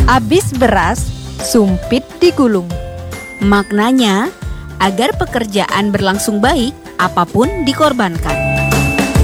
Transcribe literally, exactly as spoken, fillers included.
Abis beras, sumpit digulung. Maknanya, agar pekerjaan berlangsung baik, apapun dikorbankan.